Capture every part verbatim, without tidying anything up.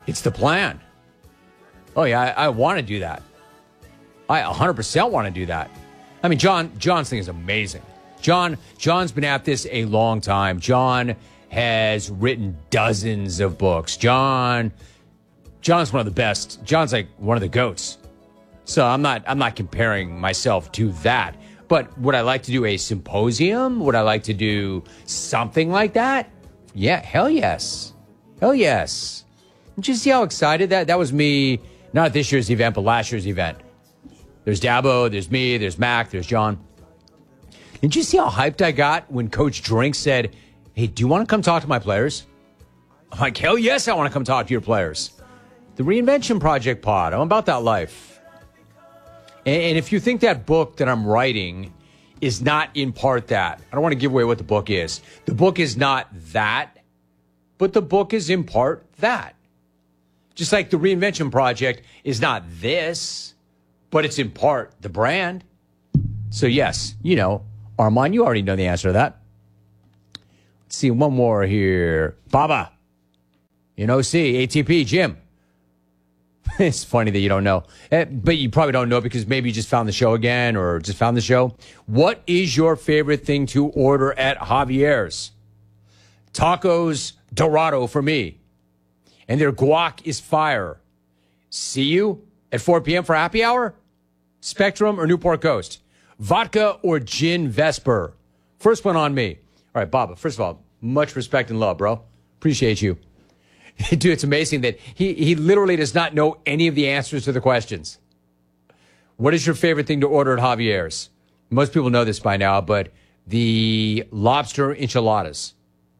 It's the plan. Oh, yeah, I, I want to do that. I one hundred percent want to do that. I mean, John, John's thing is amazing. John, John's been at this a long time. John has written dozens of books. John, John's one of the best. John's like one of the GOATs. So I'm not, I'm not comparing myself to that. But would I like to do a symposium? Would I like to do something like that? Yeah, hell yes. Hell yes. Did you see how excited that? That was me, not at this year's event, but last year's event. There's Dabo, there's me, there's Mac, there's John. Did you see how hyped I got when Coach Drink said, hey, do you want to come talk to my players? I'm like, hell yes, I want to come talk to your players. The Reinvention Project pod. I'm about that life. And, and if you think that book that I'm writing is not in part that, I don't want to give away what the book is. The book is not that, but the book is in part that. Just like the Reinvention Project is not this, but it's in part the brand. So yes, you know, Armand, you already know the answer to that. Let's see, one more here. Baba, in O C, A T P, Jim. It's funny that you don't know, but you probably don't know because maybe you just found the show again or just found the show. What is your favorite thing to order at Javier's? Tacos Dorado for me. And their guac is fire. See you at four p.m. for happy hour? Spectrum or Newport Coast? Vodka or gin Vesper? First one on me. All right, Baba, first of all, much respect and love, bro. Appreciate you. Dude, it's amazing that he, he literally does not know any of the answers to the questions. What is your favorite thing to order at Javier's? Most people know this by now, but the lobster enchiladas.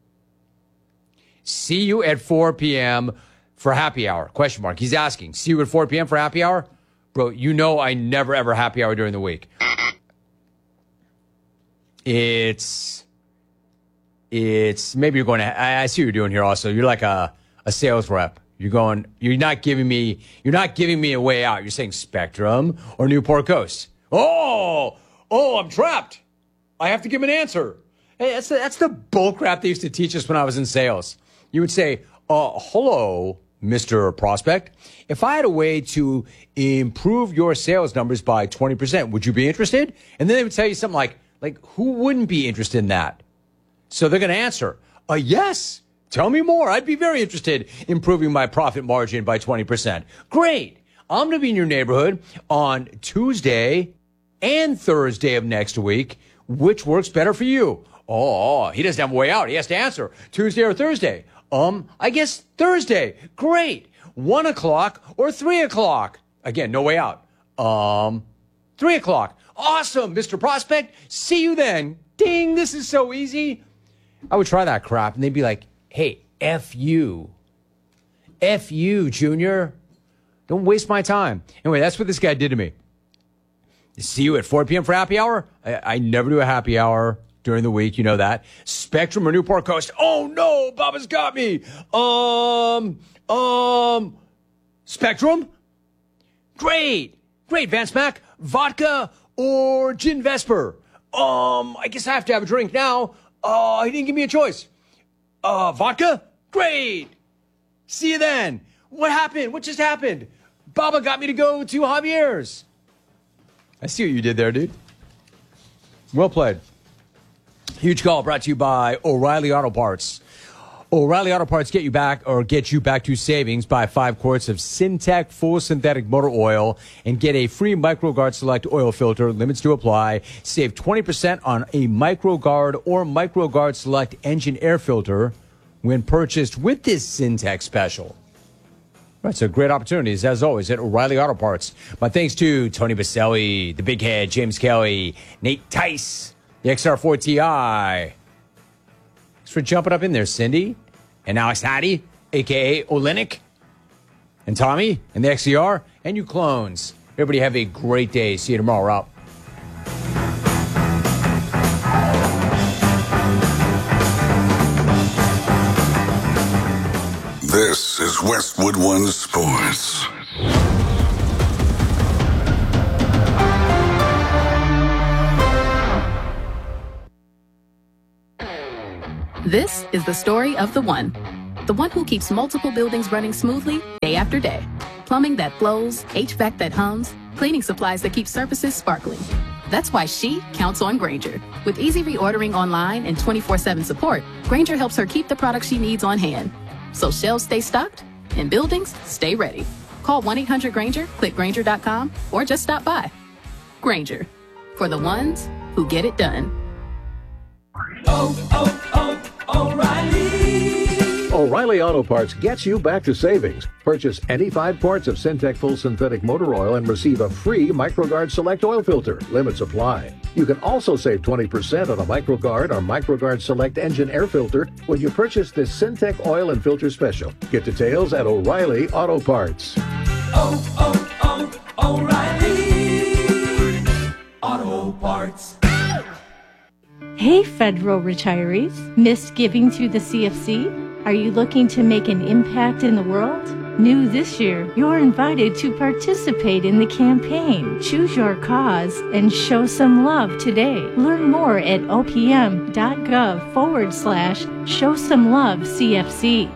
See you at four p.m. for happy hour? Question mark. He's asking. See you at four p.m. for happy hour? Bro, you know I never ever happy hour during the week. It's, it's, maybe you're going to, I, I see what you're doing here also. You're like a, a sales rep. You're going, you're not giving me, you're not giving me a way out. You're saying Spectrum or Newport Coast. Oh, oh, I'm trapped. I have to give an answer. Hey, that's the, that's the bull crap they used to teach us when I was in sales. You would say, uh, hello, Mister Prospect. If I had a way to improve your sales numbers by twenty percent, would you be interested? And then they would tell you something like, like, who wouldn't be interested in that? So they're going to answer, uh, yes. Tell me more. I'd be very interested in improving my profit margin by twenty percent. Great. I'm going to be in your neighborhood on Tuesday and Thursday of next week. Which works better for you? Oh, he doesn't have a way out. He has to answer Tuesday or Thursday. Um, I guess Thursday. Great. One o'clock or three o'clock. Again, no way out. Um, three o'clock. Awesome, Mister Prospect. See you then. Ding, this is so easy. I would try that crap, and they'd be like, hey, F you. F you, Junior. Don't waste my time. Anyway, that's what this guy did to me. See you at four p.m. for happy hour? I, I never do a happy hour during the week. You know that. Spectrum or Newport Coast? Oh, no, Baba's got me. Um, um, Spectrum? Great. Great, Vance Mac. Vodka or gin Vesper? Um, I guess I have to have a drink now. Uh, he didn't give me a choice. Uh, vodka? Great. See you then. What happened? What just happened? Baba got me to go to Javier's. I see what you did there, dude. Well played. Huge call brought to you by O'Reilly Auto Parts. O'Reilly Auto Parts get you back or get you back to savings. Buy five quarts of Syntec full synthetic motor oil and get a free MicroGuard Select oil filter. Limits to apply. Save twenty percent on a MicroGuard or MicroGuard Select engine air filter when purchased with this Syntec special. Right, so great opportunities, as always, at O'Reilly Auto Parts. My thanks to Tony Baselli, the Big Head, James Kelly, Nate Tice, the X R four Ti. Thanks for jumping up in there, Cindy, and Alex Hattie, a k a. Olenek, and Tommy, and the X C R, and you clones. Everybody have a great day. See you tomorrow. We're out. This is Westwood One Sports. This is the story of the one. the one who keeps multiple buildings running smoothly day after day. Plumbing that flows, H V A C that hums, cleaning supplies that keep surfaces sparkling. That's why she counts on Grainger. With easy reordering online and twenty-four seven support, Grainger helps her keep the products she needs on hand. So shelves stay stocked and buildings stay ready. Call one eight hundred Grainger, click Grainger dot com, or just stop by. Grainger, for the ones who get it done. Oh, oh, oh, O'Reilly! O'Reilly Auto Parts gets you back to savings. Purchase any five quarts of Syntec Full Synthetic Motor Oil and receive a free MicroGuard Select Oil Filter. Limits apply. You can also save twenty percent on a MicroGuard or MicroGuard Select Engine Air Filter when you purchase this Syntec Oil and Filter Special. Get details at O'Reilly Auto Parts. Oh, oh, oh, O'Reilly Auto Parts. Hey, federal retirees. Missed giving through the C F C? Are you looking to make an impact in the world? New this year, you're invited to participate in the campaign. Choose your cause and show some love today. Learn more at opm.gov forward slash show some love CFC.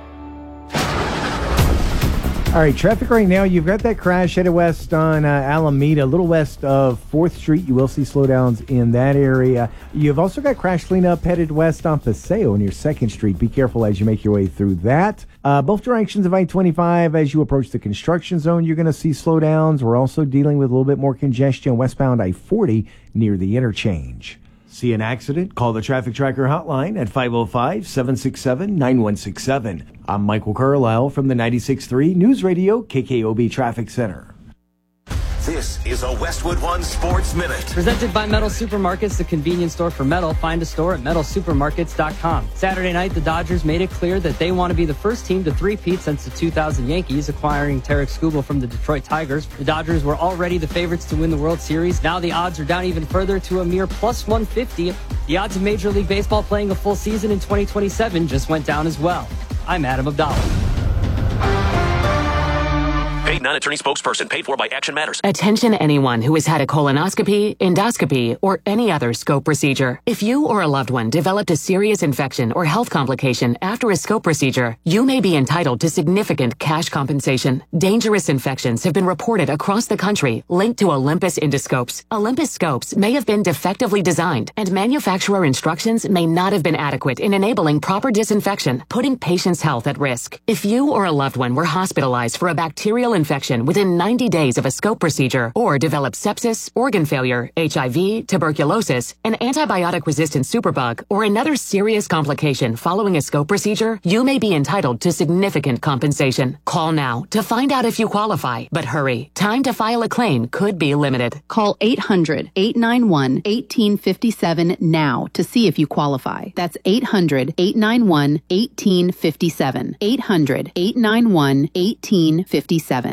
All right, traffic right now. You've got that crash headed west on uh, Alameda, a little west of fourth Street. You will see slowdowns in that area. You've also got crash cleanup headed west on Paseo near second Street. Be careful as you make your way through that. Uh, both directions of I twenty-five as you approach the construction zone, you're going to see slowdowns. We're also dealing with a little bit more congestion westbound I forty near the interchange. See an accident? Call the Traffic Tracker hotline at five oh five, seven six seven, nine one six seven. I'm Michael Carlisle from the ninety-six point three News Radio K K O B Traffic Center. This is a Westwood One Sports Minute. Presented by Metal Supermarkets, the convenience store for metal. Find a store at metal supermarkets dot com. Saturday night, the Dodgers made it clear that they want to be the first team to three-peat since the two thousand Yankees, acquiring Tarek Skubal from the Detroit Tigers. The Dodgers were already the favorites to win the World Series. Now the odds are down even further to a mere plus one fifty. The odds of Major League Baseball playing a full season in twenty twenty-seven just went down as well. I'm Adam Abdallah. Paid non-attorney spokesperson, paid for by Action Matters. Attention anyone who has had a colonoscopy, endoscopy, or any other scope procedure. If you or a loved one developed a serious infection or health complication after a scope procedure, you may be entitled to significant cash compensation. Dangerous infections have been reported across the country linked to Olympus endoscopes. Olympus scopes may have been defectively designed, and manufacturer instructions may not have been adequate in enabling proper disinfection, putting patients' health at risk. If you or a loved one were hospitalized for a bacterial infection within ninety days of a scope procedure, or developed sepsis, organ failure, H I V, tuberculosis, an antibiotic-resistant superbug, or another serious complication following a scope procedure, you may be entitled to significant compensation. Call now to find out if you qualify. But hurry, time to file a claim could be limited. Call eight hundred, eight nine one, one eight five seven now to see if you qualify. That's eight hundred, eight nine one, one eight five seven. eight hundred, eight nine one, one eight five seven.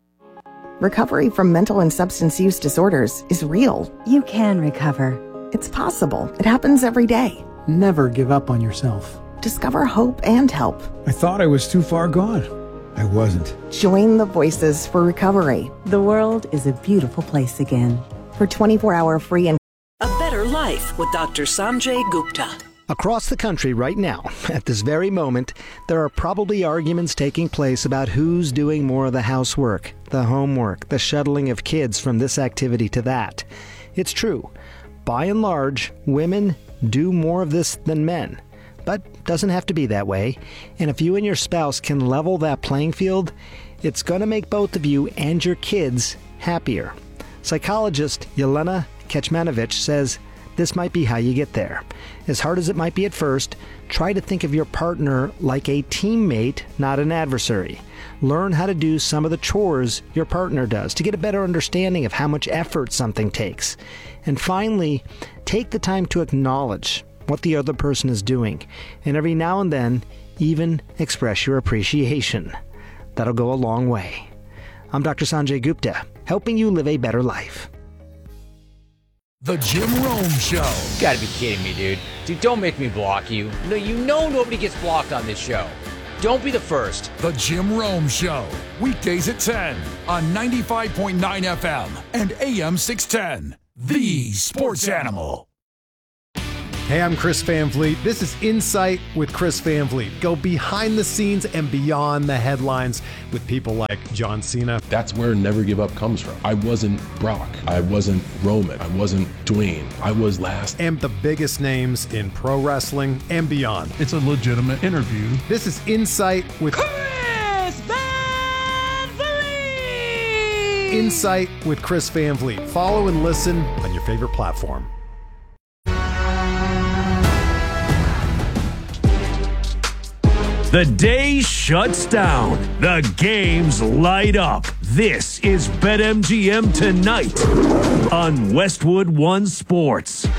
Recovery from mental and substance use disorders is real. You can recover. It's possible. It happens every day. Never give up on yourself. Discover hope and help. I thought I was too far gone. I wasn't. Join the Voices for Recovery. The world is a beautiful place again. For twenty-four hour free and A Better Life with Doctor Sanjay Gupta. Across the country right now, at this very moment, there are probably arguments taking place about who's doing more of the housework, the homework, the shuttling of kids from this activity to that. It's true. By and large, women do more of this than men. But it doesn't have to be that way. And if you and your spouse can level that playing field, it's going to make both of you and your kids happier. Psychologist Yelena Kecmanovic says this might be how you get there. As hard as it might be at first, try to think of your partner like a teammate, not an adversary. Learn how to do some of the chores your partner does to get a better understanding of how much effort something takes. And finally, take the time to acknowledge what the other person is doing, and every now and then, even express your appreciation. That'll go a long way. I'm Doctor Sanjay Gupta, helping you live a better life. The Jim Rome Show. You gotta be kidding me, dude. Dude, don't make me block you. No, you know nobody gets blocked on this show. Don't be the first. The Jim Rome Show. Weekdays at ten on ninety-five point nine F M and A M six ten. The Sports Animal. Hey, I'm Chris Van Vliet. This is Insight with Chris Van Vliet. Go behind the scenes and beyond the headlines with people like John Cena. That's where Never Give Up comes from. I wasn't Brock. I wasn't Roman. I wasn't Dwayne. I was last. And the biggest names in pro wrestling and beyond. It's a legitimate interview. This is Insight with Chris Van Vliet! Insight with Chris Van Vliet. Follow and listen on your favorite platform. The day shuts down. The games light up. This is BetMGM Tonight on Westwood One Sports.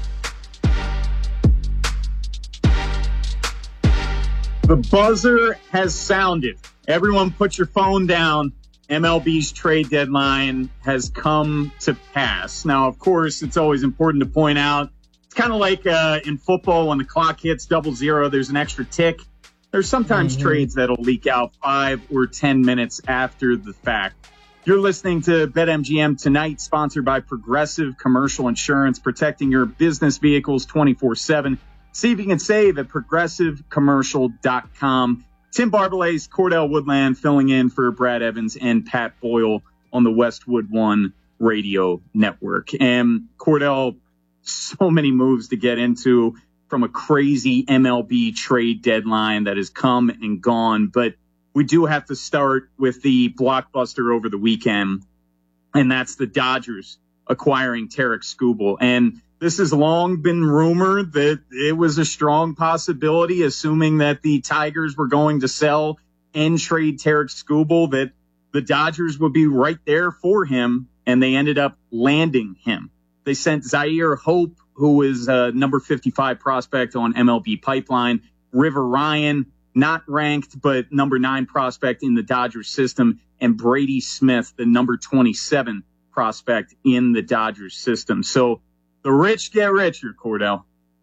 The buzzer has sounded. Everyone put your phone down. M L B's trade deadline has come to pass. Now, of course, it's always important to point out, it's kind of like uh, in football when the clock hits double zero, there's an extra tick. There's sometimes mm-hmm. trades that'll leak out five or ten minutes after the fact. You're listening to BetMGM Tonight, sponsored by Progressive Commercial Insurance, protecting your business vehicles twenty-four seven. See if you can save at progressive commercial dot com. Tim Barbalace, Cordell Woodland filling in for Brad Evans and Pat Boyle on the Westwood One Radio Network. And Cordell, so many moves to get into from a crazy M L B trade deadline that has come and gone. But we do have to start with the blockbuster over the weekend, and that's the Dodgers acquiring Tarik Skubal. And this has long been rumored that it was a strong possibility, assuming that the Tigers were going to sell and trade Tarik Skubal, that the Dodgers would be right there for him, and they ended up landing him. They sent Zaire Hope, who is a number fifty-five prospect on M L B Pipeline. River Ryan, not ranked, but number nine prospect in the Dodgers system. And Brady Smith, the number twenty-seven prospect in the Dodgers system. So the rich get richer, Cordell.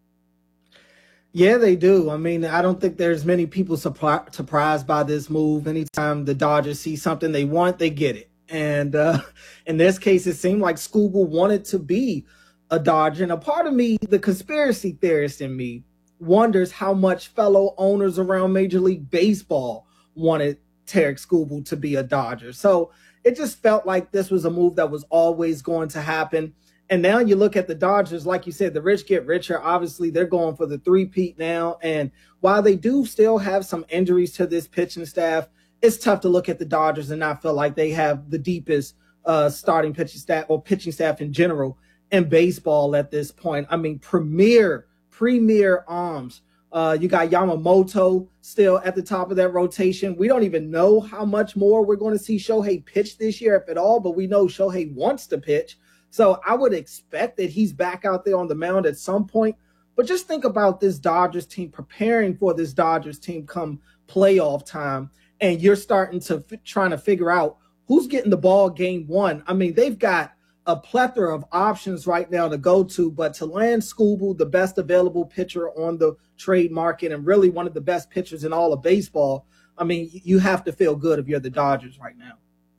Yeah, they do. I mean, I don't think there's many people surpri- surprised by this move. Anytime the Dodgers see something they want, they get it. And uh, in this case, it seemed like Skubal wanted to be a Dodger. And a part of me, the conspiracy theorist in me, wonders how much fellow owners around Major League Baseball wanted Tarik Skubal to be a Dodger. So it just felt like this was a move that was always going to happen. And now you look at the Dodgers, like you said, the rich get richer. Obviously, they're going for the three-peat now. And while they do still have some injuries to this pitching staff, it's tough to look at the Dodgers and not feel like they have the deepest uh, starting pitching staff or pitching staff in general in baseball at this point. I mean, premier, premier arms. Uh, you got Yamamoto still at the top of that rotation. We don't even know how much more we're going to see Shohei pitch this year, if at all, but we know Shohei wants to pitch. So I would expect that he's back out there on the mound at some point. But just think about this Dodgers team, preparing for this Dodgers team come playoff time, and you're starting to f- trying to figure out who's getting the ball game one. I mean, they've got a plethora of options right now to go to, but to land Skubal, the best available pitcher on the trade market and really one of the best pitchers in all of baseball, I mean, you have to feel good if you're the Dodgers right now.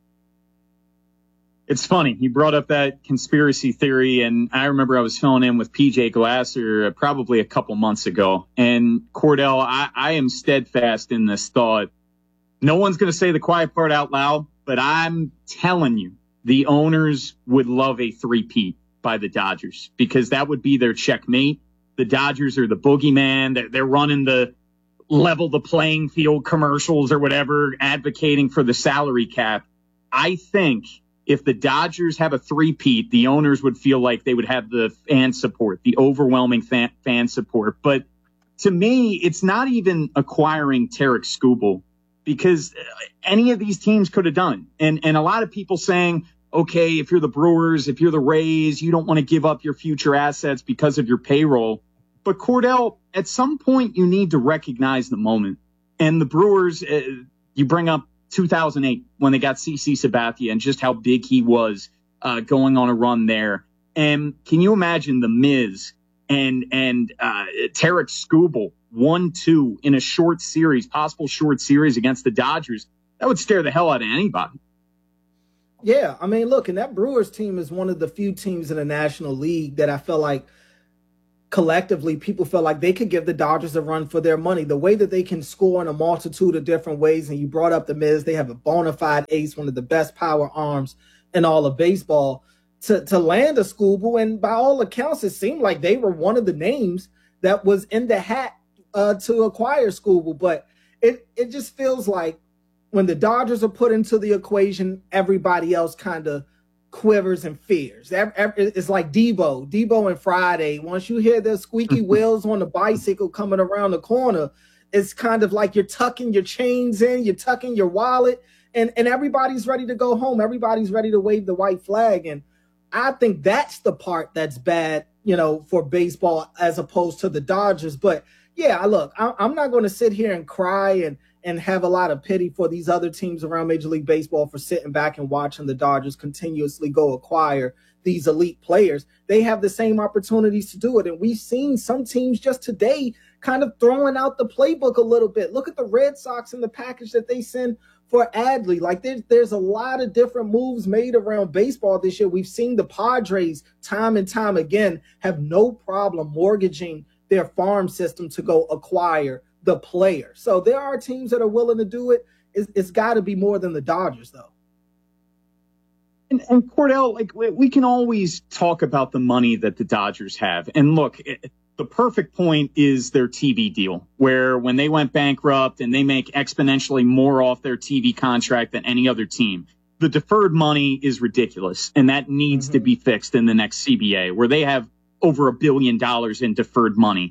It's funny. You brought up that conspiracy theory, and I remember I was filling in with P J Glasser probably a couple months ago. And Cordell, I, I am steadfast in this thought. No one's going to say the quiet part out loud, but I'm telling you, the owners would love a three-peat by the Dodgers because that would be their checkmate. The Dodgers are the boogeyman. They're, they're running the level the playing field commercials or whatever, advocating for the salary cap. I think if the Dodgers have a three-peat, the owners would feel like they would have the fan support, the overwhelming fan, fan support. But to me, it's not even acquiring Tarik Skubal because any of these teams could have done. And, and a lot of people saying, okay, if you're the Brewers, if you're the Rays, you don't want to give up your future assets because of your payroll. But Cordell, at some point, you need to recognize the moment. And the Brewers, uh, you bring up two thousand eight when they got CeCe Sabathia and just how big he was uh, going on a run there. And can you imagine the Miz and and uh, Tarik Skubal one two in a short series, possible short series against the Dodgers? That would scare the hell out of anybody. Yeah, I mean, look, and that Brewers team is one of the few teams in the National League that I feel like collectively, people feel like they could give the Dodgers a run for their money. The way that they can score in a multitude of different ways, and you brought up the Miz, they have a bona fide ace, one of the best power arms in all of baseball. To, to land a Skubal, and by all accounts, it seemed like they were one of the names that was in the hat uh, to acquire Skubal. But it, it just feels like when the Dodgers are put into the equation, everybody else kind of quivers and fears. It's like Debo, Debo and Friday. Once you hear the squeaky wheels on the bicycle coming around the corner, it's kind of like you're tucking your chains in, you're tucking your wallet, and, and everybody's ready to go home. Everybody's ready to wave the white flag. And I think that's the part that's bad, you know, for baseball as opposed to the Dodgers. But yeah, look, I'm not going to sit here and cry and and have a lot of pity for these other teams around Major League Baseball for sitting back and watching the Dodgers continuously go acquire these elite players. They have the same opportunities to do it. And we've seen some teams just today kind of throwing out the playbook a little bit. Look at the Red Sox and the package that they send for Adley. Like there's, there's a lot of different moves made around baseball this year. We've seen the Padres time and time again have no problem mortgaging their farm system to go acquire the player. So there are teams that are willing to do it. It's, it's got to be more than the Dodgers, though. And, and Cordell, like we can always talk about the money that the Dodgers have. And look, it, the perfect point is their T V deal, where when they went bankrupt and they make exponentially more off their T V contract than any other team, the deferred money is ridiculous. And that needs mm-hmm. to be fixed in the next C B A, where they have over a billion dollars in deferred money.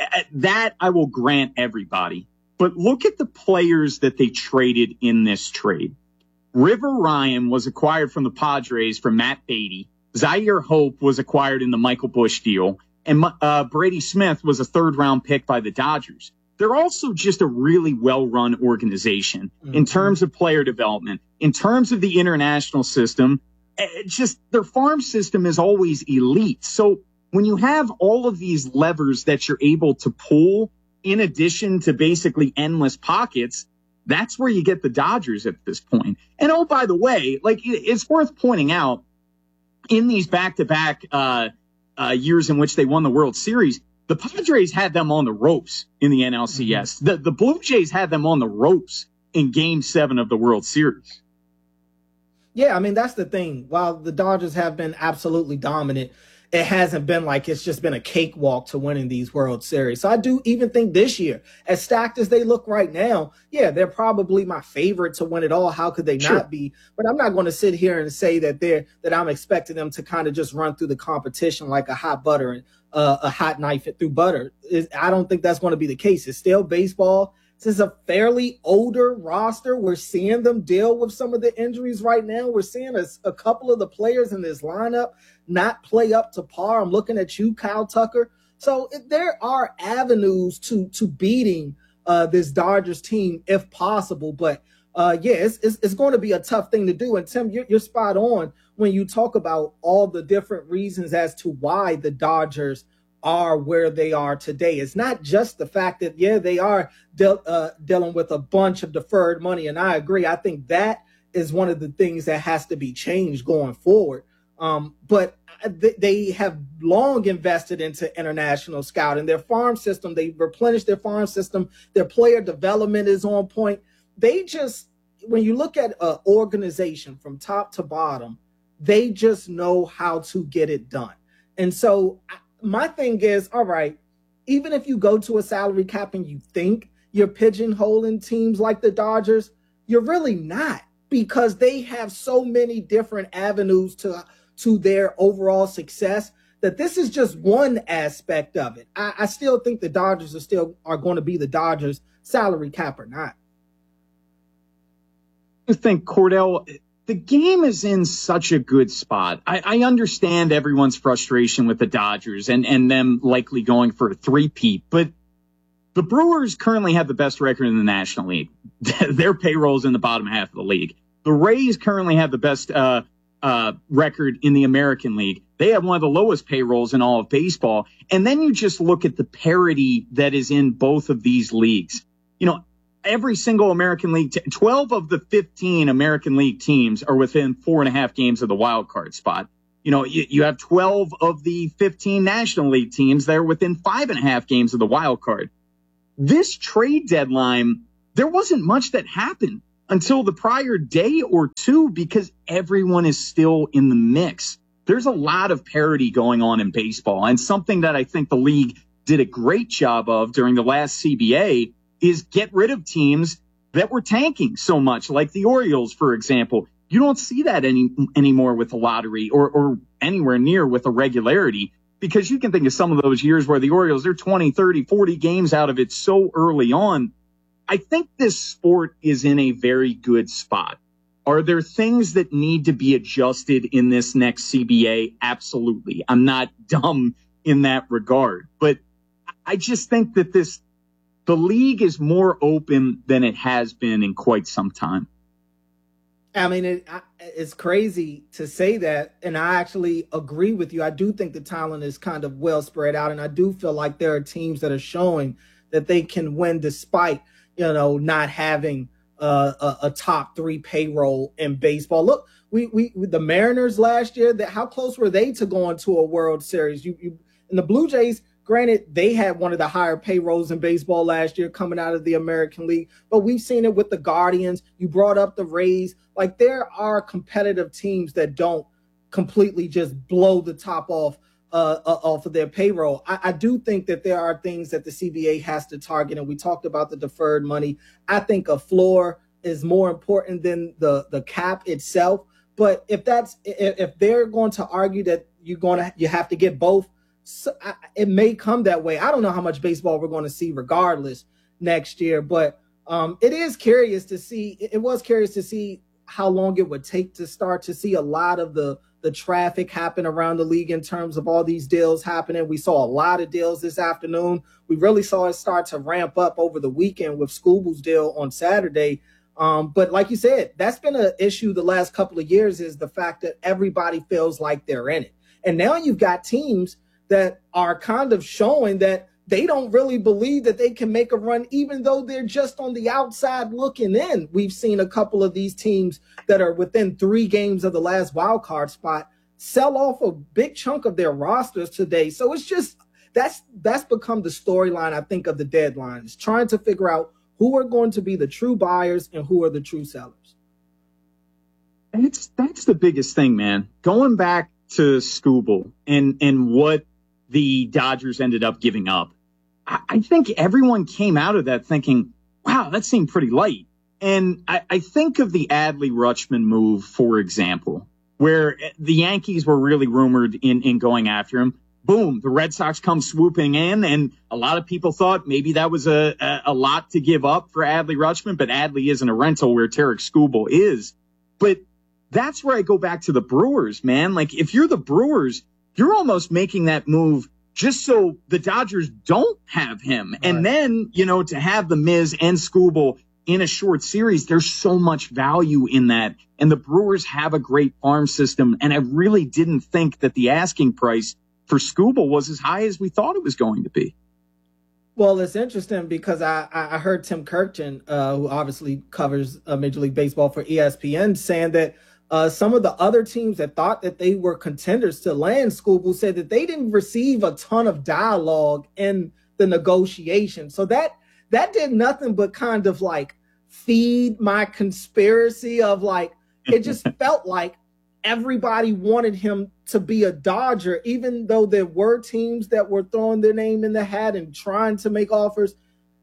That I will grant everybody. But look at the players that they traded in this trade. River Ryan was acquired from the Padres for Matt Beatty. Zaire Hope was acquired in the Michael Busch deal. And uh, Brady Smith was a third-round pick by the Dodgers. They're also just a really well-run organization mm-hmm. in terms of player development, in terms of the international system. Just their farm system is always elite. So when you have all of these levers that you're able to pull, in addition to basically endless pockets, that's where you get the Dodgers at this point. And oh, by the way, like it's worth pointing out, in these back-to-back uh, uh, years in which they won the World Series, the Padres had them on the ropes in the N L C S. Mm-hmm. The, the Blue Jays had them on the ropes in Game seven of the World Series. Yeah, I mean, that's the thing. While the Dodgers have been absolutely dominant, it hasn't been like it's just been a cakewalk to winning these World Series. So I do even think this year, as stacked as they look right now, yeah, they're probably my favorite to win it all. How could they sure. not be? But I'm not going to sit here and say that they're that I'm expecting them to kind of just run through the competition like a hot butter and uh, a hot knife through butter. I don't think that's going to be the case. It's still baseball. This is a fairly older roster. We're seeing them deal with some of the injuries right now. We're seeing a, a couple of the players in this lineup not play up to par. I'm looking at you, Kyle Tucker. So there are avenues to to beating uh, this Dodgers team if possible. But uh, yeah, it's, it's it's going to be a tough thing to do. And Tim, you're, you're spot on when you talk about all the different reasons as to why the Dodgers are where they are today. It's not just the fact that, yeah, they are de- uh, dealing with a bunch of deferred money. And I agree. I think that is one of the things that has to be changed going forward. Um, but th- they have long invested into international scouting. Their farm system, they've replenished their farm system. Their player development is on point. They just, when you look at an organization from top to bottom, they just know how to get it done. And so I, my thing is, all right, even if you go to a salary cap and you think you're pigeonholing teams like the Dodgers, you're really not, because they have so many different avenues to, to their overall success that this is just one aspect of it. I, I still think the Dodgers are still are going to be the Dodgers, salary cap or not. I think, Cordell, the game is in such a good spot. I, I understand everyone's frustration with the Dodgers and, and them likely going for a three-peat, but the Brewers currently have the best record in the National League. Their payroll's in the bottom half of the league. The Rays currently have the best uh, uh, record in the American League. They have one of the lowest payrolls in all of baseball. And then you just look at the parity that is in both of these leagues. You know, every single American League, t- twelve of the fifteen American League teams are within four and a half games of the wild card spot. You know, you, you have twelve of the fifteen National League teams that are within five and a half games of the wild card. This trade deadline, there wasn't much that happened until the prior day or two because everyone is still in the mix. There's a lot of parity going on in baseball, and something that I think the league did a great job of during the last C B A is get rid of teams that were tanking so much, like the Orioles, for example. You don't see that any anymore with the lottery or, or anywhere near with a regularity, because you can think of some of those years where the Orioles, they're twenty, thirty, forty games out of it so early on. I think this sport is in a very good spot. Are there things that need to be adjusted in this next C B A? Absolutely. I'm not dumb in that regard, but I just think that this, the league is more open than it has been in quite some time. I mean, it, it's crazy to say that, and I actually agree with you. I do think the talent is kind of well spread out, and I do feel like there are teams that are showing that they can win despite, you know, not having uh, a, a top three payroll in baseball. Look, we we the Mariners last year, that how close were they to going to a World Series? You, you and the Blue Jays. Granted, they had one of the higher payrolls in baseball last year coming out of the American League, but we've seen it with the Guardians. You brought up the Rays. Like, there are competitive teams that don't completely just blow the top off uh, uh, off of their payroll. I, I do think that there are things that the C B A has to target, and we talked about the deferred money. I think a floor is more important than the the cap itself. But if that's if, if they're going to argue that you're going to you have to get both, so I, it may come that way. I don't know how much baseball we're going to see regardless next year, but um, it is curious to see. It was curious to see how long it would take to start to see a lot of the the traffic happen around the league in terms of all these deals happening. We saw a lot of deals this afternoon. We really saw it start to ramp up over the weekend with Scooble's deal on Saturday. Um, but like you said, that's been an issue the last couple of years, is the fact that everybody feels like they're in it. And now you've got teams that are kind of showing that they don't really believe that they can make a run, even though they're just on the outside looking in. We've seen a couple of these teams that are within three games of the last wild card spot sell off a big chunk of their rosters today. So it's just, that's that's become the storyline, I think, of the deadline, is trying to figure out who are going to be the true buyers and who are the true sellers. That's, that's the biggest thing, man. Going back to Scooble and, and what the Dodgers ended up giving up, I, I think everyone came out of that thinking, wow, that seemed pretty light. And I, I think of the Adley Rutschman move, for example, where the Yankees were really rumored in, in going after him. Boom, the Red Sox come swooping in, and a lot of people thought maybe that was a, a, a lot to give up for Adley Rutschman, but Adley isn't a rental where Tarek Skubal is. But that's where I go back to the Brewers, man. Like, if you're the Brewers, you're almost making that move just so the Dodgers don't have him. Right. And then, you know, to have the Miz and Skubal in a short series, there's so much value in that. And the Brewers have a great farm system. And I really didn't think that the asking price for Skubal was as high as we thought it was going to be. Well, it's interesting because I, I heard Tim Kirkton, uh, who obviously covers uh, Major League Baseball for E S P N, saying that Uh, some of the other teams that thought that they were contenders to land Skubal said that they didn't receive a ton of dialogue in the negotiation. So that that did nothing but kind of like feed my conspiracy of like, it just felt like everybody wanted him to be a Dodger, even though there were teams that were throwing their name in the hat and trying to make offers.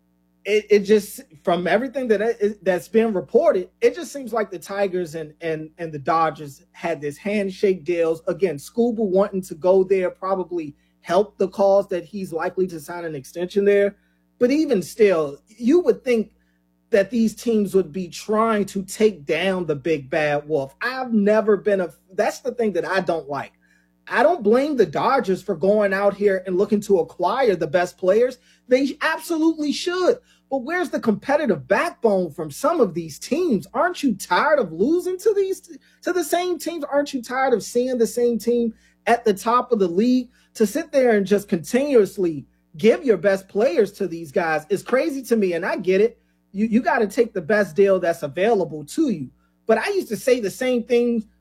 It, it just, from everything that it, that's been reported, it just seems like the Tigers and, and, and the Dodgers had this handshake deals. Again, Skubal wanting to go there probably helped the cause that he's likely to sign an extension there. But even still, you would think that these teams would be trying to take down the big bad wolf. I've never been a, that's the thing that I don't like. I don't blame the Dodgers for going out here and looking to acquire the best players. They absolutely should. But where's the competitive backbone from some of these teams? Aren't you tired of losing to these, to the same teams? Aren't you tired of seeing the same team at the top of the league? To sit there and just continuously give your best players to these guys is crazy to me. And I get it. You, you got to take the best deal that's available to you. But I used to say the same thing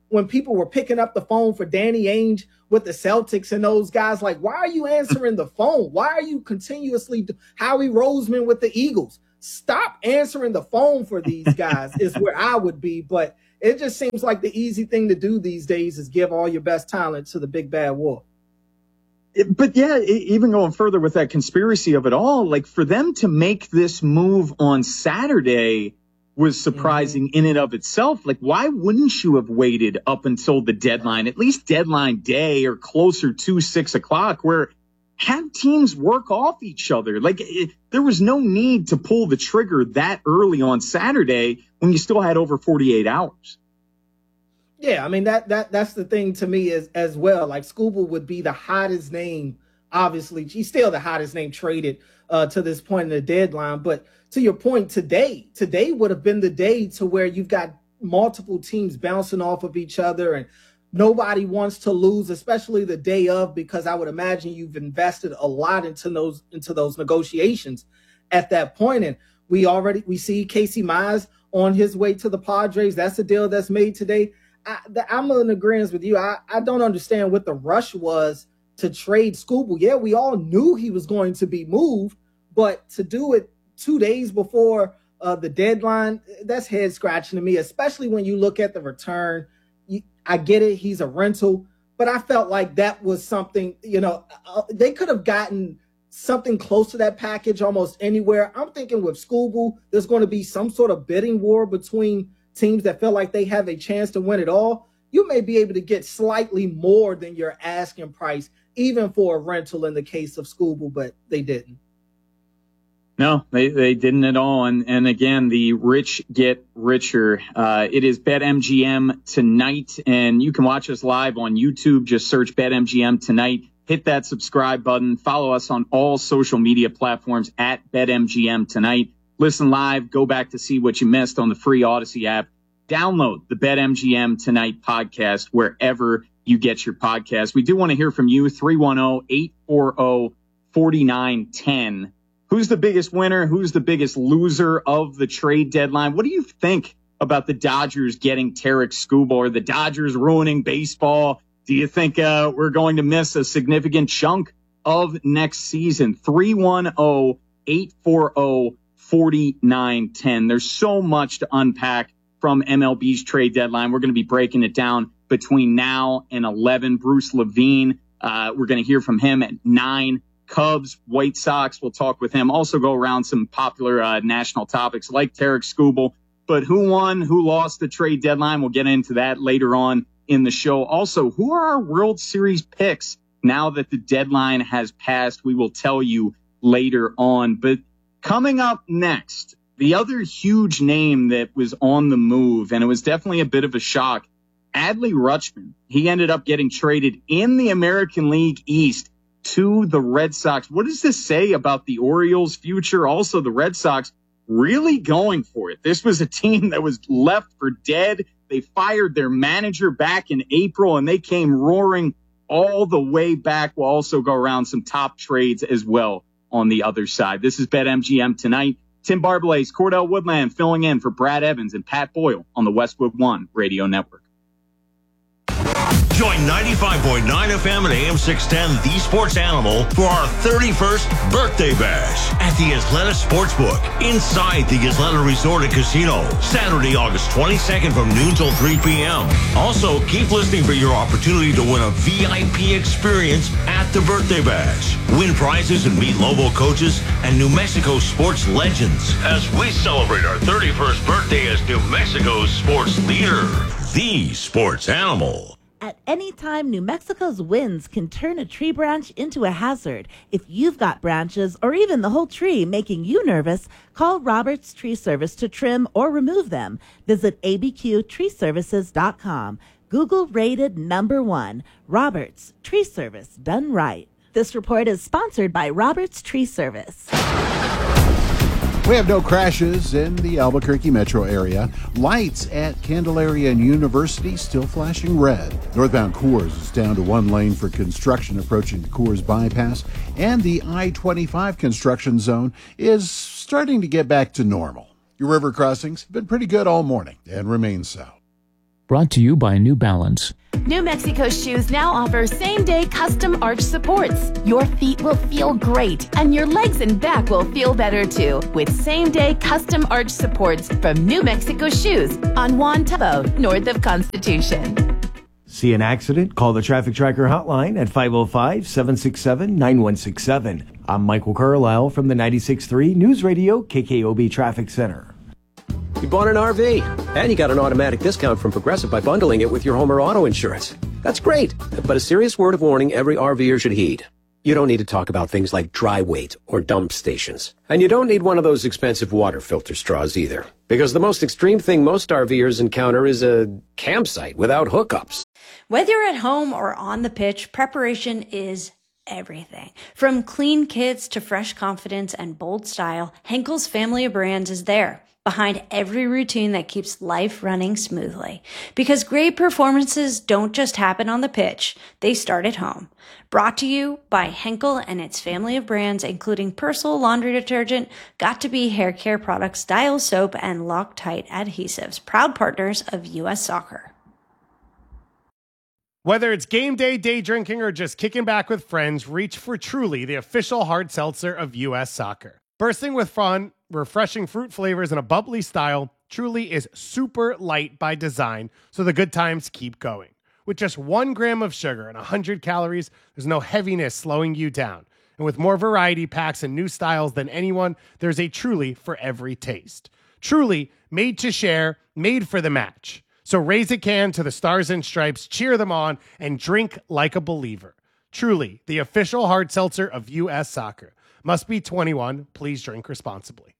when people were picking up the phone for Danny Ainge with the Celtics and those guys, like, why are you answering the phone? Why are you continuously Howie Roseman with the Eagles? Stop answering the phone for these guys is where I would be. But it just seems like the easy thing to do these days is give all your best talent to the big bad wolf. But yeah, even going further with that conspiracy of it all, like for them to make this move on Saturday was surprising mm-hmm. in and of itself. Like, why wouldn't you have waited up until the deadline, at least deadline day or closer to six o'clock, where have teams work off each other? Like, it, there was no need to pull the trigger that early on Saturday when you still had over forty-eight hours. Yeah, I mean, that that that's the thing to me is as well. Like, Skubal would be the hottest name. Obviously, he's still the hottest name traded uh, to this point in the deadline. But to your point, today, today would have been the day to where you've got multiple teams bouncing off of each other and nobody wants to lose, especially the day of, because I would imagine you've invested a lot into those into those negotiations at that point. And we already we see Casey Mize on his way to the Padres. That's a deal that's made today. I, I'm in agreement with you. I, I don't understand what the rush was to trade Skubal. Yeah, we all knew he was going to be moved, but to do it two days before uh, the deadline, that's head scratching to me, especially when you look at the return. You, I get it. He's a rental, but I felt like that was something, you know, uh, they could have gotten something close to that package almost anywhere. I'm thinking with Skubal, there's going to be some sort of bidding war between teams that feel like they have a chance to win it all. You may be able to get slightly more than your asking price, even for a rental in the case of Skubal, but they didn't. No, they, they didn't at all. And, and again, the rich get richer. Uh, it is BetMGM tonight, and you can watch us live on YouTube. Just search BetMGM tonight. Hit that subscribe button. Follow us on all social media platforms at BetMGM tonight. Listen live. Go back to see what you missed on the free Odyssey app. Download the BetMGM Tonight podcast wherever you get your podcast. We do want to hear from you. three one zero, eight four zero, four nine one zero. Who's the biggest winner? Who's the biggest loser of the trade deadline? What do you think about the Dodgers getting Tarik Skubal, or the Dodgers ruining baseball? Do you think uh, we're going to miss a significant chunk of next season? three one zero, eight four zero, four nine one zero. There's so much to unpack from M L B's trade deadline. We're going to be breaking it down between now and eleven. Bruce Levine, uh, we're going to hear from him at nine. Cubs, White Sox, we'll talk with him. Also go around some popular uh, national topics like Tarik Skubal. But who won, who lost the trade deadline? We'll get into that later on in the show. Also, who are our World Series picks now that the deadline has passed? We will tell you later on. But coming up next, the other huge name that was on the move, and it was definitely a bit of a shock, Adley Rutschman. He ended up getting traded in the American League East to the Red Sox. What does this say about the Orioles' future? Also, the Red Sox really going for it. This was a team that was left for dead. They fired their manager back in April, and they came roaring all the way back. We'll also go around some top trades as well on the other side. This is BetMGM Tonight. Tim Barbalace, Cordell Woodland filling in for Brad Evans and Pat Boyle on the Westwood One Radio Network. Join ninety-five point nine F M and A M six ten, The Sports Animal, for our thirty-first birthday bash at the Isleta Sportsbook inside the Isleta Resort and Casino, Saturday, August twenty-second from noon till three p.m. Also, keep listening for your opportunity to win a V I P experience at the birthday bash. Win prizes and meet Lobo coaches and New Mexico sports legends as we celebrate our thirty-first birthday as New Mexico's sports leader, The Sports Animal. At any time, New Mexico's winds can turn a tree branch into a hazard. If you've got branches or even the whole tree making you nervous, call Roberts Tree Service to trim or remove them. Visit A B Q tree services dot com. Google rated number one. Roberts Tree Service, done right. This report is sponsored by Roberts Tree Service. We have no crashes in the Albuquerque metro area. Lights at Candelaria University still flashing red. Northbound Coors is down to one lane for construction approaching the Coors bypass. And the I twenty-five construction zone is starting to get back to normal. Your river crossings have been pretty good all morning and remain so. Brought to you by New Balance. New Mexico Shoes now offer same-day custom arch supports. Your feet will feel great, and your legs and back will feel better too, with same-day custom arch supports from New Mexico Shoes on Juan Tabo, north of Constitution. See an accident? Call the Traffic Tracker hotline at five oh five, seven six seven, nine one six seven. I'm Michael Carlisle from the ninety-six point three News Radio K K O B Traffic Center. You bought an R V, and you got an automatic discount from Progressive by bundling it with your home or auto insurance. That's great, but a serious word of warning every RVer should heed. You don't need to talk about things like dry weight or dump stations. And you don't need one of those expensive water filter straws either, because the most extreme thing most RVers encounter is a campsite without hookups. Whether you're at home or on the pitch, preparation is everything. From clean kits to fresh confidence and bold style, Henkel's family of brands is there, behind every routine that keeps life running smoothly. Because great performances don't just happen on the pitch, they start at home. Brought to you by Henkel and its family of brands, including Persil laundry detergent, Got2b hair care products, Dial soap, and Loctite adhesives, proud partners of U S Soccer. Whether it's game day, day drinking, or just kicking back with friends, reach for Truly, the official hard seltzer of U S Soccer. Bursting with fun, refreshing fruit flavors, and a bubbly style, Truly is super light by design, so the good times keep going. With just one gram of sugar and one hundred calories, there's no heaviness slowing you down. And with more variety packs and new styles than anyone, there's a Truly for every taste. Truly, made to share, made for the match. So raise a can to the Stars and Stripes, cheer them on, and drink like a believer. Truly, the official hard seltzer of U S Soccer. Must be twenty-one. Please drink responsibly.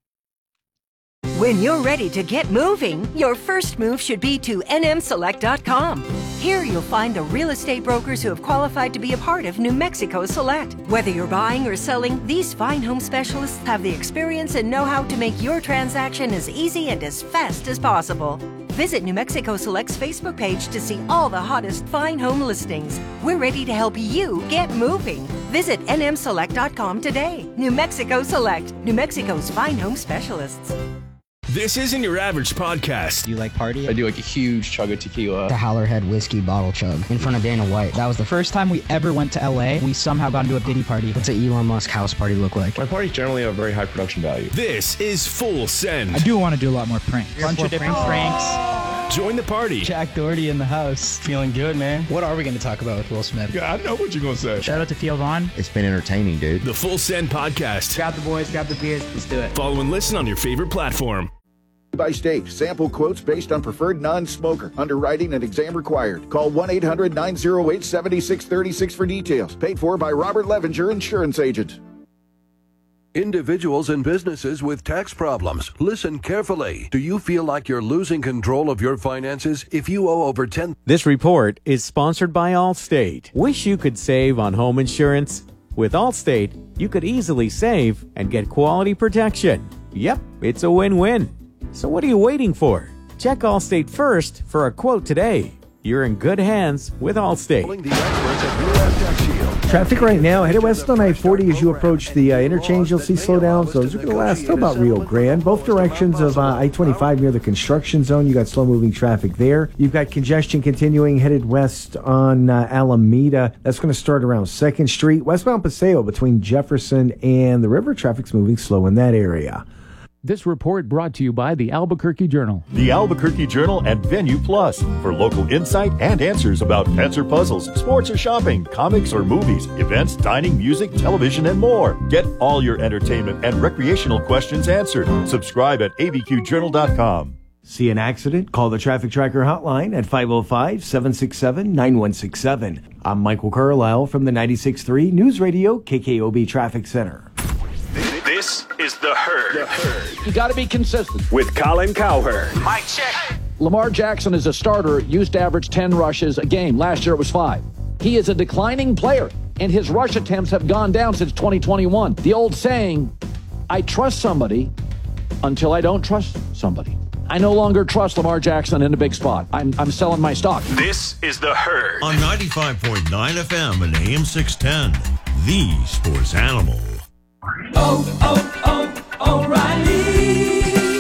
When you're ready to get moving, your first move should be to N M Select dot com. Here you'll find the real estate brokers who have qualified to be a part of New Mexico Select. Whether you're buying or selling, these fine home specialists have the experience and know-how to make your transaction as easy and as fast as possible. Visit New Mexico Select's Facebook page to see all the hottest fine home listings. We're ready to help you get moving. Visit N M Select dot com today. New Mexico Select, New Mexico's fine home specialists. This isn't your average podcast. Do you like party? I do like a huge chug of tequila. The Howlerhead whiskey bottle chug in front of Dana White. That was the first time we ever went to L A. We somehow got into a Diddy party. What's an Elon Musk house party look like? My parties generally have very high production value. This is Full Send. I do want to do a lot more pranks. A bunch of different pranks. pranks. Join the party. Jack Doherty in the house. Feeling good, man. What are we going to talk about with Will Smith? Yeah, I know what you're going to say. Shout out to Theo Vaughn. It's been entertaining, dude. The Full Send podcast. Grab the boys, grab the beers. Let's do it. Follow and listen on your favorite platform. By state, sample quotes based on preferred non-smoker. Underwriting and exam required. Call one eight hundred nine oh eight seven six three six for details. Paid for by Robert Levenger, insurance agent. Individuals and businesses with tax problems, listen carefully. Do you feel like you're losing control of your finances if you owe over ten? This report is sponsored by Allstate. Wish you could save on home insurance? With Allstate, you could easily save and get quality protection. Yep, it's a win-win. So what are you waiting for? Check Allstate first for a quote today. You're in good hands with Allstate. Traffic right now, headed west on I forty as you approach the uh, interchange. You'll see slowdowns. Those are going to last till about Rio Grande. Both directions of uh, I twenty-five near the construction zone. You got slow-moving traffic there. You've got congestion continuing headed west on uh, Alameda. That's going to start around second Street. Westbound Paseo between Jefferson and the river. Traffic's moving slow in that area. This report brought to you by the Albuquerque Journal. The Albuquerque Journal and Venue Plus for local insight and answers about pets or puzzles, sports or shopping, comics or movies, events, dining, music, television, and more. Get all your entertainment and recreational questions answered. Subscribe at A B Q journal dot com. See an accident? Call the Traffic Tracker hotline at five oh five, seven six seven, nine one six seven. I'm Michael Carlisle from the ninety-six point three News Radio K K O B Traffic Center. This is The Herd. The Herd. You got to be consistent. With Colin Cowherd. Mike check. Lamar Jackson is a starter, used to average ten rushes a game. Last year it was five. He is a declining player, and his rush attempts have gone down since twenty twenty-one. The old saying, I trust somebody until I don't trust somebody. I no longer trust Lamar Jackson in a big spot. I'm, I'm selling my stock. This is The Herd. On ninety-five point nine F M and A M six ten, the sports animal. Oh, oh, oh, O'Reilly.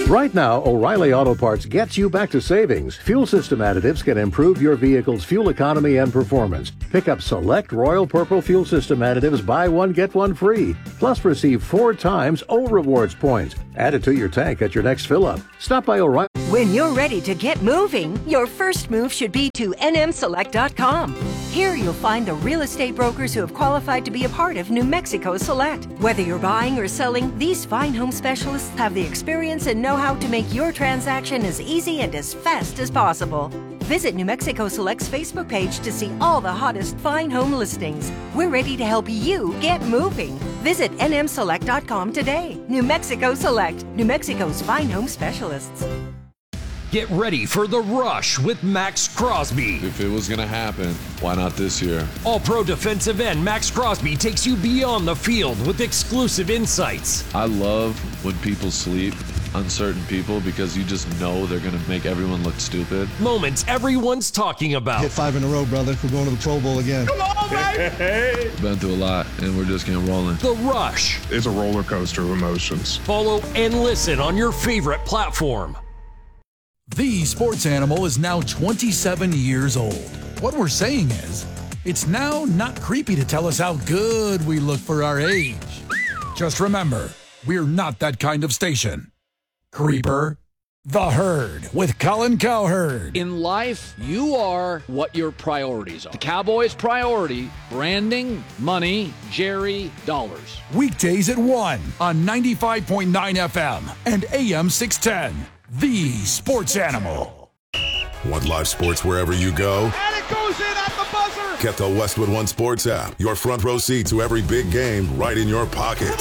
Right now, O'Reilly Auto Parts gets you back to savings. Fuel system additives can improve your vehicle's fuel economy and performance. Pick up select Royal Purple fuel system additives, buy one, get one free. Plus, receive four times O Rewards points. Add it to your tank at your next fill-up. Stop by O'Reilly. When you're ready to get moving, your first move should be to N M Select dot com. Here you'll find the real estate brokers who have qualified to be a part of New Mexico Select. Whether you're buying or selling, these fine home specialists have the experience and know-how to make your transaction as easy and as fast as possible. Visit New Mexico Select's Facebook page to see all the hottest fine home listings. We're ready to help you get moving. Visit N M Select dot com today. New Mexico Select, New Mexico's fine home specialists. Get ready for the rush with Max Crosby. If it was going to happen, why not this year? All-pro defensive end Max Crosby takes you beyond the field with exclusive insights. I love when people sleep on certain people because you just know they're going to make everyone look stupid. Moments everyone's talking about. Hit five in a row, brother. We're going to the Pro Bowl again. Come on, baby! Been through a lot, and we're just getting rolling. The Rush. It's a roller coaster of emotions. Follow and listen on your favorite platform. The Sports Animal is now twenty-seven years old. What we're saying is, it's now not creepy to tell us how good we look for our age. Just remember, we're not that kind of station. Creeper, The Herd with Colin Cowherd. In life, you are what your priorities are. The Cowboys' priority, branding, money, Jerry, dollars. Weekdays at one on ninety-five point nine F M and A M six ten. The Sports Animal. Want live sports wherever you go? And it goes in at the buzzer. Get the Westwood One Sports app. Your front row seat to every big game right in your pocket.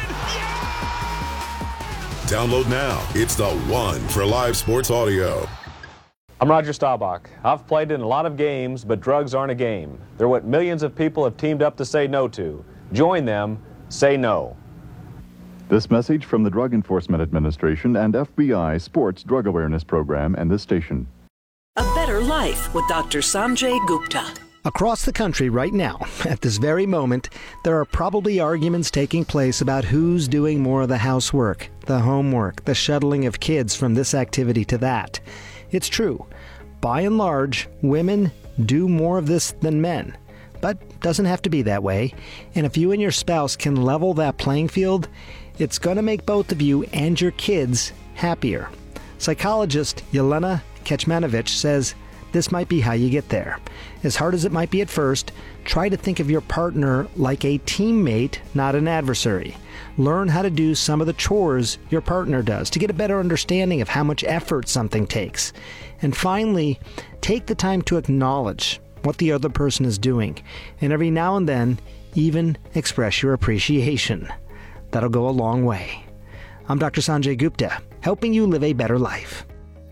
Download now. It's the one for live sports audio. I'm Roger Staubach. I've played in a lot of games, but drugs aren't a game. They're what millions of people have teamed up to say no to. Join them. Say no. This message from the Drug Enforcement Administration and F B I Sports Drug Awareness Program and this station. A better life with Doctor Sanjay Gupta. Across the country right now, at this very moment, there are probably arguments taking place about who's doing more of the housework, the homework, the shuttling of kids from this activity to that. It's true. By and large, women do more of this than men. But doesn't have to be that way. And if you and your spouse can level that playing field, it's going to make both of you and your kids happier. Psychologist Yelena Kecmanovic says this might be how you get there. As hard as it might be at first, try to think of your partner like a teammate, not an adversary. Learn how to do some of the chores your partner does to get a better understanding of how much effort something takes. And finally, take the time to acknowledge what the other person is doing, and every now and then, even express your appreciation. That'll go a long way. I'm Doctor Sanjay Gupta, helping you live a better life.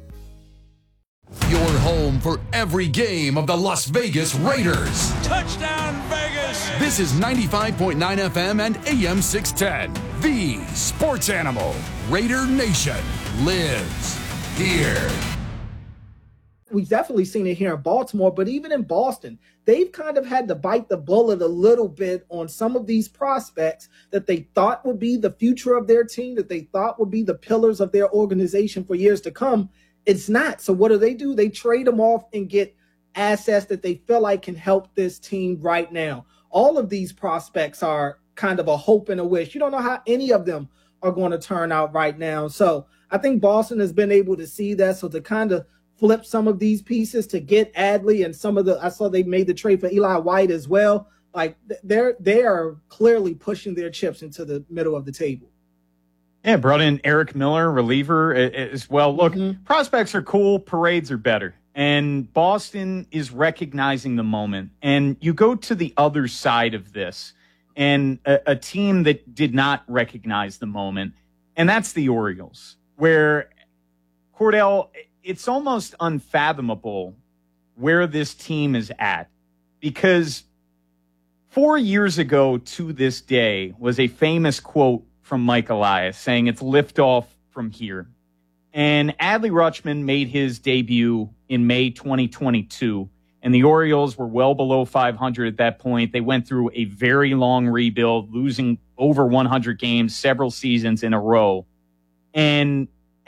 Your home for every game of the Las Vegas Raiders. Touchdown, Vegas! This is ninety-five point nine F M and A M six ten. The Sports Animal. Raider Nation lives here. We've definitely seen it here in Baltimore, but even in Boston, they've kind of had to bite the bullet a little bit on some of these prospects that they thought would be the future of their team, that they thought would be the pillars of their organization for years to come. It's not. So what do they do? They trade them off and get assets that they feel like can help this team right now. All of these prospects are kind of a hope and a wish. You don't know how any of them are going to turn out right now. So I think Boston has been able to see that. So to kind of flip some of these pieces to get Adley and some of the, I saw they made the trade for Eli White as well. Like they're, they are clearly pushing their chips into the middle of the table. Yeah, brought in Eric Miller, reliever as well. Look, mm-hmm. prospects are cool. Parades are better. And Boston is recognizing the moment. And you go to the other side of this and a, a team that did not recognize the moment. And that's the Orioles, where Cordell, it's almost unfathomable where this team is at, because four years ago to this day was a famous quote from Mike Elias saying it's liftoff from here. And Adley Rutschman made his debut in May twenty twenty-two, and the Orioles were well below five hundred at that point. They went through a very long rebuild, losing over one hundred games several seasons in a row. And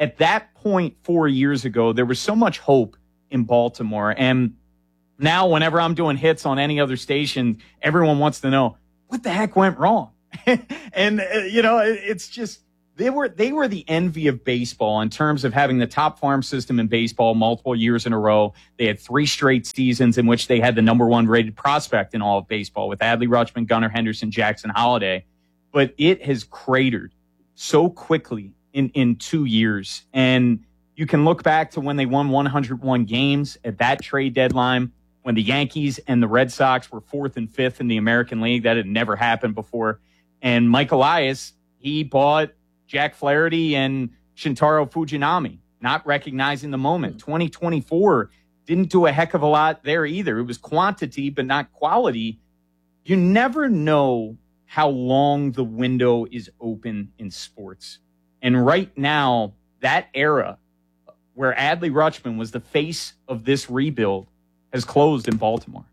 at that point four years ago, there was so much hope in Baltimore. And now whenever I'm doing hits on any other station, everyone wants to know, what the heck went wrong? and, uh, you know, it, it's just, they were they were the envy of baseball in terms of having the top farm system in baseball multiple years in a row. They had three straight seasons in which they had the number one rated prospect in all of baseball with Adley Rutschman, Gunnar Henderson, Jackson Holliday. But it has cratered so quickly in, in two years. And you can look back to when they won one hundred one games at that trade deadline, when the Yankees and the Red Sox were fourth and fifth in the American League. That had never happened before. And Mike Elias, he bought Jack Flaherty and Shintaro Fujinami, not recognizing the moment. twenty twenty-four didn't do a heck of a lot there either. It was quantity, but not quality. You never know how long the window is open in sports. And right now, that era where Adley Rutschman was the face of this rebuild has closed in Baltimore.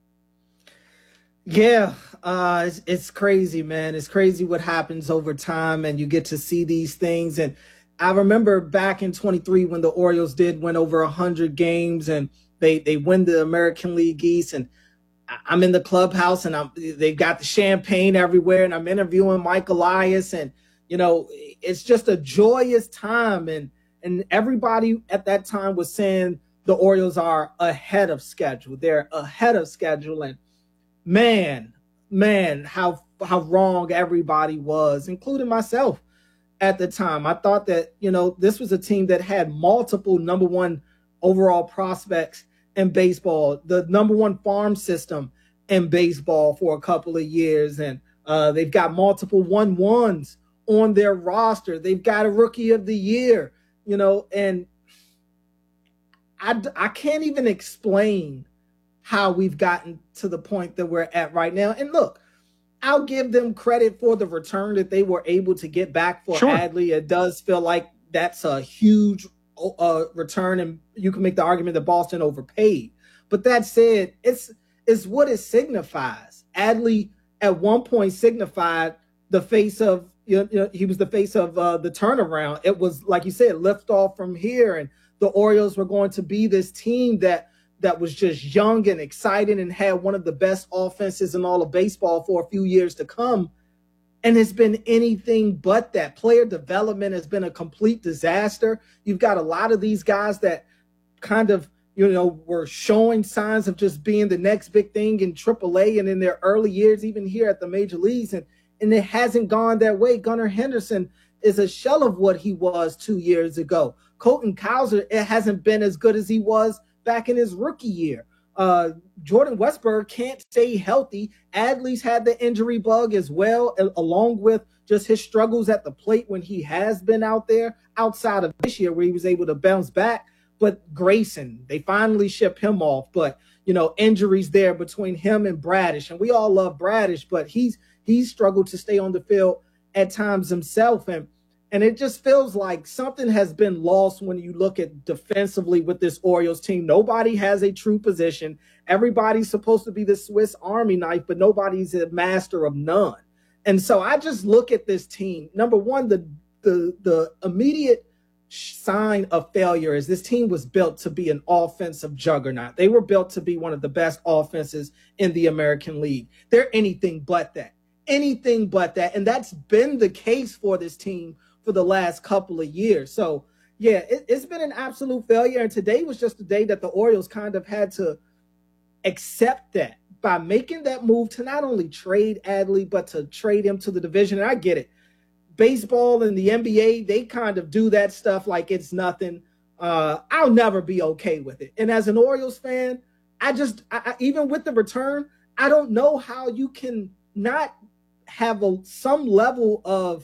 Yeah, uh, it's, it's crazy, man. It's crazy what happens over time, and you get to see these things. And I remember back in twenty-three when the Orioles did win over one hundred games, and they, they win the American League East. And I'm in the clubhouse, and I'm, they've got the champagne everywhere, and I'm interviewing Mike Elias. And, you know, it's just a joyous time. And, and everybody at that time was saying the Orioles are ahead of schedule. They're ahead of schedule. And, Man, man, how how wrong everybody was, including myself at the time. I thought that, you know, this was a team that had multiple number one overall prospects in baseball, the number one farm system in baseball for a couple of years. And uh, they've got multiple one ones on their roster. They've got a rookie of the year, you know, and I, I can't even explain how we've gotten to the point that we're at right now. And look, I'll give them credit for the return that they were able to get back for sure. Adley. It does feel like that's a huge uh, return, and you can make the argument that Boston overpaid. But that said, it's, it's what it signifies. Adley at one point signified the face of, you know, he was the face of uh, the turnaround. It was, like you said, lift off from here, and the Orioles were going to be this team that that was just young and exciting and had one of the best offenses in all of baseball for a few years to come. And it's been anything but that. Player development has been a complete disaster. You've got a lot of these guys that kind of, you know, were showing signs of just being the next big thing in triple A and in their early years, even here at the major leagues. And, and it hasn't gone that way. Gunnar Henderson is a shell of what he was two years ago. Colton Cowser, it hasn't been as good as he was back in his rookie year. Uh, Jordan Westburg can't stay healthy. Adley's had the injury bug as well, along with just his struggles at the plate when he has been out there, outside of this year where he was able to bounce back. But Grayson, they finally ship him off. But, you know, injuries there between him and Bradish. And we all love Bradish, but he's he's struggled to stay on the field at times himself. And And it just feels like something has been lost when you look at defensively with this Orioles team. Nobody has a true position. Everybody's supposed to be the Swiss Army knife, but nobody's a master of none. And so I just look at this team. Number one, the the the immediate sign of failure is this team was built to be an offensive juggernaut. They were built to be one of the best offenses in the American League. They're anything but that. Anything but that. And that's been the case for this team for the last couple of years. So, yeah, it, it's been an absolute failure. And today was just the day that the Orioles kind of had to accept that by making that move to not only trade Adley, but to trade him to the division. And I get it. Baseball and the N B A, they kind of do that stuff like it's nothing. Uh, I'll never be okay with it. And as an Orioles fan, I just, I, I, even with the return, I don't know how you can not have a, some level of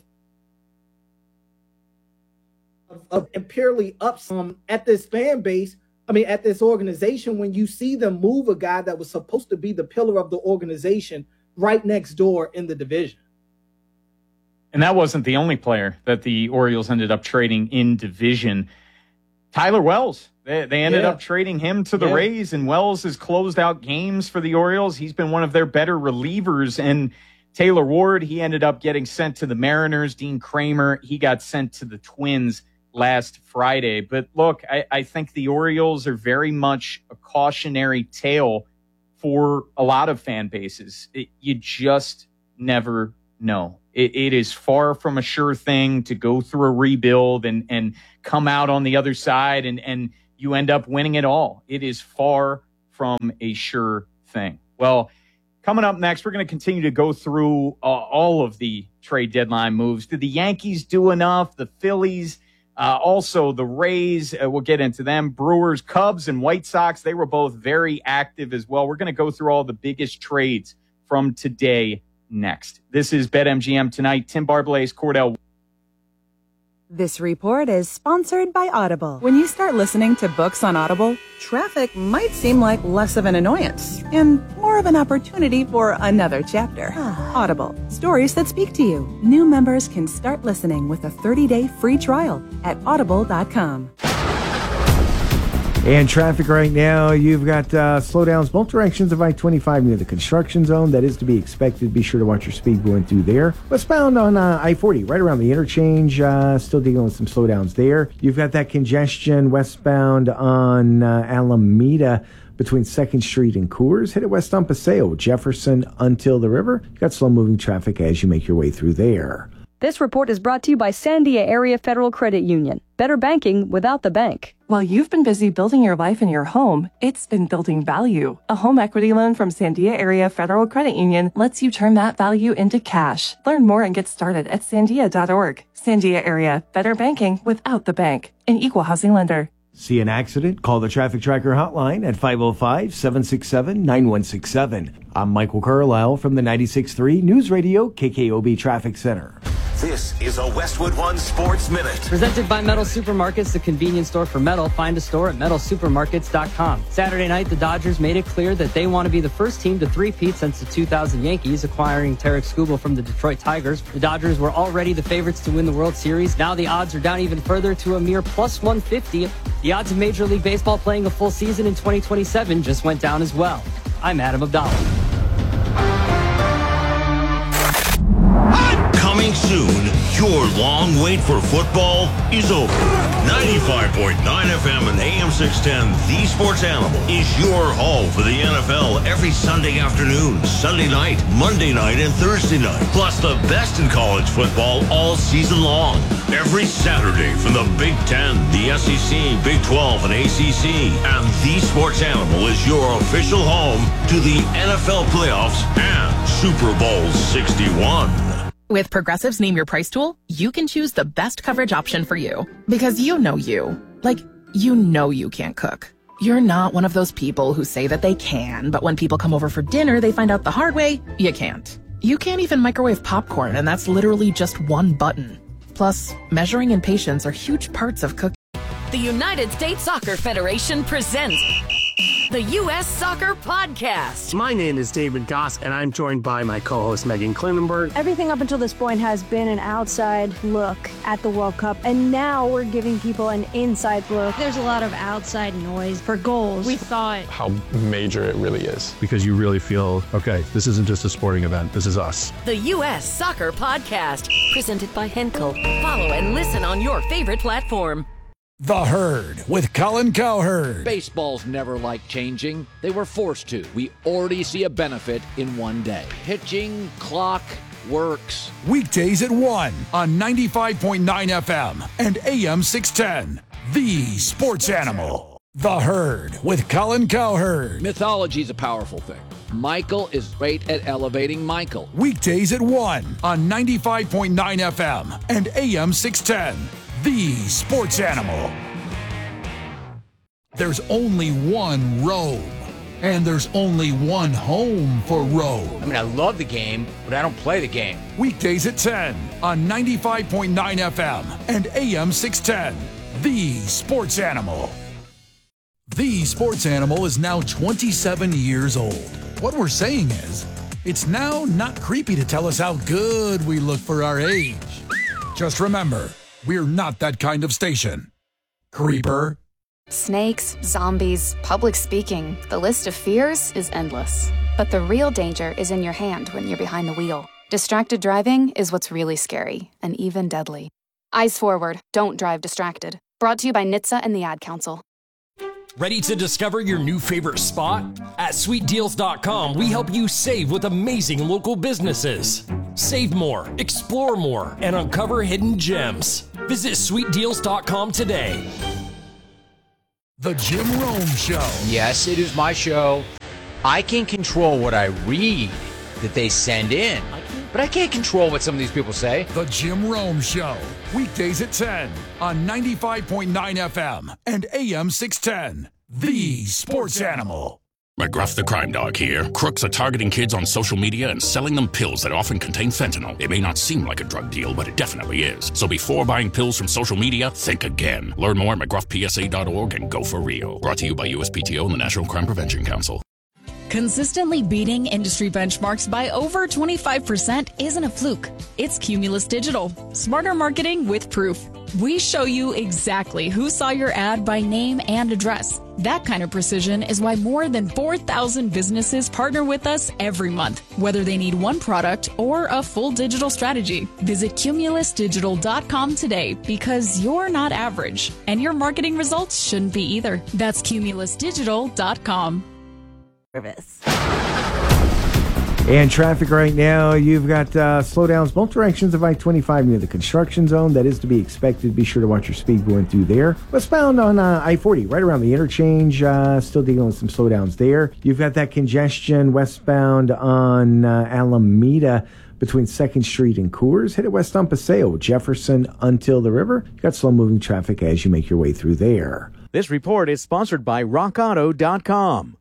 of purely up some at this fan base, I mean, at this organization, when you see them move a guy that was supposed to be the pillar of the organization right next door in the division. And that wasn't the only player that the Orioles ended up trading in division. Tyler Wells, they, they ended yeah. up trading him to the yeah. Rays, and Wells has closed out games for the Orioles. He's been one of their better relievers. And Taylor Ward, he ended up getting sent to the Mariners. Dean Kramer, he got sent to the Twins. last Friday. But look, I, I think the Orioles are very much a cautionary tale for a lot of fan bases. It, you just never know. It, it is far from a sure thing to go through a rebuild and, and come out on the other side and, and you end up winning it all. It is far from a sure thing. Well, coming up next, we're going to continue to go through uh, all of the trade deadline moves. Did the Yankees do enough? The Phillies, uh, also the Rays, uh, we'll get into them. Brewers, Cubs, and White Sox, they were both very active as well. We're going to go through all the biggest trades from today next. This is BetMGM Tonight. Tim Barbalace, Cordell. This report is sponsored by Audible. When you start listening to books on Audible, traffic might seem like less of an annoyance and more of an opportunity for another chapter. Audible, stories that speak to you. New members can start listening with a thirty-day free trial at audible dot com. And traffic right now, you've got uh, slowdowns both directions of I twenty-five near the construction zone. That is to be expected. Be sure to watch your speed going through there. Westbound on uh, I forty, right around the interchange, uh, still dealing with some slowdowns there. You've got that congestion westbound on uh, Alameda between second Street and Coors. Hit it west on Paseo, Jefferson until the river. You've got slow-moving traffic as you make your way through there. This report is brought to you by Sandia Area Federal Credit Union. Better banking without the bank. While you've been busy building your life in your home, it's been building value. A home equity loan from Sandia Area Federal Credit Union lets you turn that value into cash. Learn more and get started at sandia dot org. Sandia Area, better banking without the bank. An equal housing lender. See an accident? Call the Traffic Tracker hotline at five oh five, seven six seven, nine one six seven. I'm Michael Carlisle from the ninety-six point three News Radio K K O B Traffic Center. This is a Westwood One Sports Minute. Presented by Metal Supermarkets, the convenience store for metal. Find a store at metal supermarkets dot com. Saturday night, the Dodgers made it clear that they want to be the first team to three-peat since the two thousand Yankees, acquiring Tarek Skubal from the Detroit Tigers. The Dodgers were already the favorites to win the World Series. Now the odds are down even further to a mere plus one fifty. The odds of Major League Baseball playing a full season in twenty twenty-seven just went down as well. I'm Adam Abdallah. Coming soon, your long wait for football is over. ninety-five point nine F M and A M six ten, The Sports Animal, is your home for the N F L every Sunday afternoon, Sunday night, Monday night, and Thursday night. Plus the best in college football all season long. Every Saturday from the Big Ten, the S E C, Big twelve, and A C C. And The Sports Animal is your official home to the N F L playoffs and Super Bowl sixty-one. With Progressive's Name Your Price tool, you can choose the best coverage option for you. Because you know you. Like, you know you can't cook. You're not one of those people who say that they can, but when people come over for dinner, they find out the hard way, you can't. You can't even microwave popcorn, and that's literally just one button. Plus, measuring and patience are huge parts of cooking. The United States Soccer Federation presents the U S Soccer Podcast. My name is David Goss, and I'm joined by my co-host Megan Klinenberg. Everything up until this point has been an outside look at the World Cup, and now we're giving people an inside look. There's a lot of outside noise for goals. We thought how major it really is. Because you really feel, okay, this isn't just a sporting event, this is us. The U S Soccer Podcast, presented by Henkel. Follow and listen on your favorite platform. The Herd with Colin Cowherd. Baseball's never liked changing. They were forced to. We already see a benefit in one day. Pitching clock works. Weekdays at one on ninety-five point nine F M and A M six ten. The Sports Animal. The Herd with Colin Cowherd. Mythology's a powerful thing. Michael is great at elevating Michael. Weekdays at one on ninety-five point nine F M and A M six ten. The Sports Animal. There's only one Rome, and there's only one home for Rome. I mean, I love the game, but I don't play the game. Weekdays at ten on ninety-five point nine F M and A M six ten. The Sports Animal. The Sports Animal is now twenty-seven years old. What we're saying is, it's now not creepy to tell us how good we look for our age. Just remember, we're not that kind of station. Creeper. Snakes, zombies, public speaking. The list of fears is endless. But the real danger is in your hand when you're behind the wheel. Distracted driving is what's really scary and even deadly. Eyes forward. Don't drive distracted. Brought to you by N H T S A and the Ad Council. Ready to discover your new favorite spot? At sweet deals dot com, we help you save with amazing local businesses. Save more, explore more, and uncover hidden gems. Visit sweet deals dot com today. The Jim Rome Show. Yes, it is my show. I can control what I read that they send in, but I can't control what some of these people say. The Jim Rome Show. Weekdays at ten on ninety-five point nine F M and A M six ten. The Sports Animal. McGruff the Crime Dog here. Crooks are targeting kids on social media and selling them pills that often contain fentanyl. It may not seem like a drug deal, but it definitely is. So before buying pills from social media, think again. Learn more at mcgruff p s a dot org and go for real. Brought to you by U S P T O and the National Crime Prevention Council. Consistently beating industry benchmarks by over twenty-five percent isn't a fluke. It's Cumulus Digital. Smarter marketing with proof. We show you exactly who saw your ad by name and address. That kind of precision is why more than four thousand businesses partner with us every month, whether they need one product or a full digital strategy. Visit cumulus digital dot com today because you're not average, and your marketing results shouldn't be either. That's cumulus digital dot com. Service. And traffic right now, you've got uh, slowdowns both directions of I twenty-five near the construction zone. That is to be expected. Be sure to watch your speed going through there. Westbound on uh, I forty, right around the interchange, uh, still dealing with some slowdowns there. You've got that congestion westbound on uh, Alameda between second Street and Coors. Hit it west on Paseo, Jefferson until the river. You've got slow-moving traffic as you make your way through there. This report is sponsored by rock auto dot com.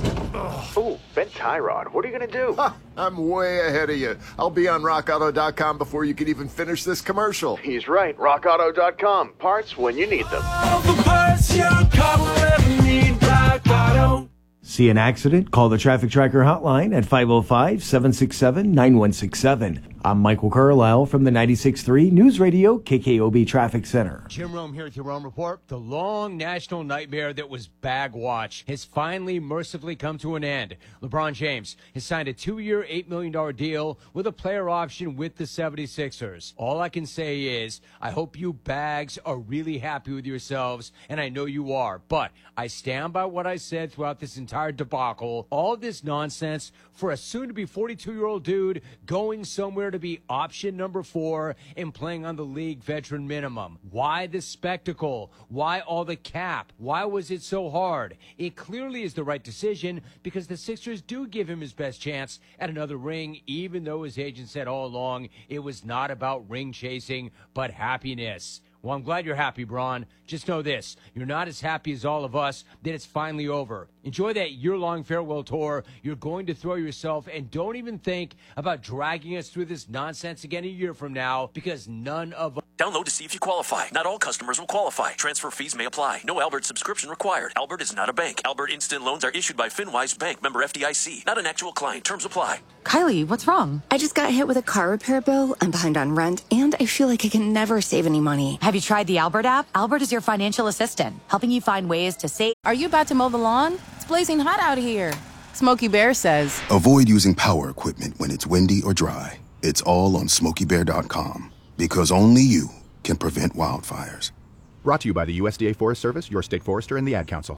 Ooh, bent tie rod. What are you going to do? Ha, I'm way ahead of you. I'll be on rock auto dot com before you can even finish this commercial. He's right. rock auto dot com. Parts when you need them. All the parts your car will ever need. Rock Auto. See an accident? Call the Traffic Tracker hotline at five oh five, seven six seven, nine one six seven. I'm Michael Carlisle from the ninety-six point three News Radio K K O B Traffic Center. Jim Rome here with your Rome Report. The long national nightmare that was bag watch has finally mercifully come to an end. LeBron James has signed a two-year, eight million dollars deal with a player option with the seventy-sixers. All I can say is I hope you bags are really happy with yourselves, and I know you are. But I stand by what I said throughout this entire debacle. All of this nonsense for a soon-to-be forty-two-year-old dude going somewhere to be option number four and playing on the league veteran minimum. Why the spectacle? Why all the cap? Why was it so hard? It clearly is the right decision because the Sixers do give him his best chance at another ring, even though his agent said all along it was not about ring chasing, but happiness. Well, I'm glad you're happy, Bron. Just know this. You're not as happy as all of us that it's finally over. Enjoy that year-long farewell tour. You're going to throw yourself, and don't even think about dragging us through this nonsense again a year from now because none of us... Download to see if you qualify. Not all customers will qualify. Transfer fees may apply. No Albert subscription required. Albert is not a bank. Albert Instant Loans are issued by FinWise Bank, member F D I C. Not an actual client. Terms apply. Kylie, what's wrong? I just got hit with a car repair bill. I'm behind on rent, and I feel like I can never save any money. Have you tried the Albert app? Albert is your financial assistant, helping you find ways to save. Are you about to mow the lawn? It's blazing hot out here. Smokey Bear says, avoid using power equipment when it's windy or dry. It's all on smokey bear dot com because only you can prevent wildfires. Brought to you by the U S D A Forest Service, your state forester, and the Ad Council.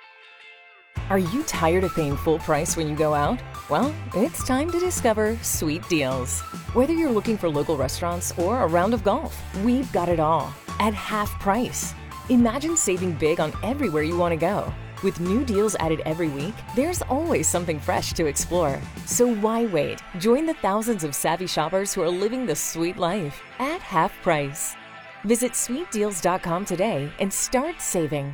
Are you tired of paying full price when you go out? Well, it's time to discover Sweet Deals. Whether you're looking for local restaurants or a round of golf, we've got it all at half price. Imagine saving big on everywhere you want to go. With new deals added every week, there's always something fresh to explore. So why wait? Join the thousands of savvy shoppers who are living the sweet life at half price. Visit sweet deals dot com today and start saving.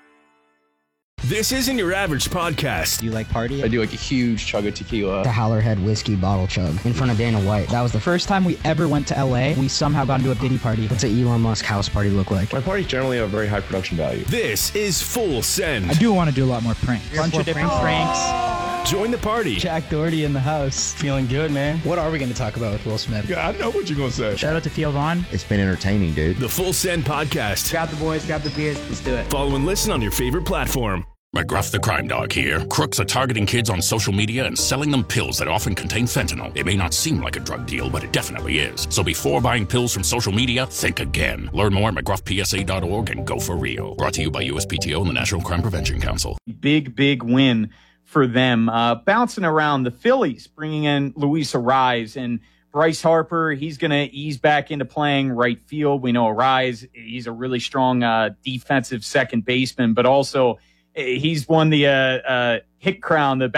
This isn't your average podcast. You like party? I do like a huge chug of tequila. The Howlerhead whiskey bottle chug in front of Dana White. That was the first time we ever went to L A. We somehow got into a Diddy party. What's an Elon Musk house party look like? My parties generally have a very high production value. This is Full Send. I do want to do a lot more pranks. Bunch of different pranks. pranks. Join the party. Jack Doherty in the house. Feeling good, man. What are we going to talk about with Will Smith? Yeah, I know what you're going to say. Shout out to Theo Vaughn. It's been entertaining, dude. The Full Send podcast. Grab the boys, grab the beers. Let's do it. Follow and listen on your favorite platform. McGruff the Crime Dog here. Crooks are targeting kids on social media and selling them pills that often contain fentanyl. It may not seem like a drug deal, but it definitely is. So before buying pills from social media, think again. Learn more at mcgruff p s a dot org and go for real. Brought to you by U S P T O and the National Crime Prevention Council. Big, big win for them. Uh, bouncing around, the Phillies bringing in Luis Arraez and Bryce Harper. He's going to ease back into playing right field. We know Arraez, he's a really strong uh, defensive second baseman, but also he's won the uh, uh, Hick Crown, the